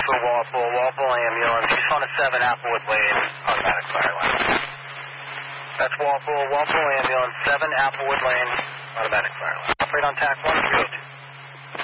for Walpole ambulance. She's on a 7 Applewood Lane, automatic fire line. That's Walpole ambulance, 7 Applewood Lane, automatic fire line. Operate on TAC 102.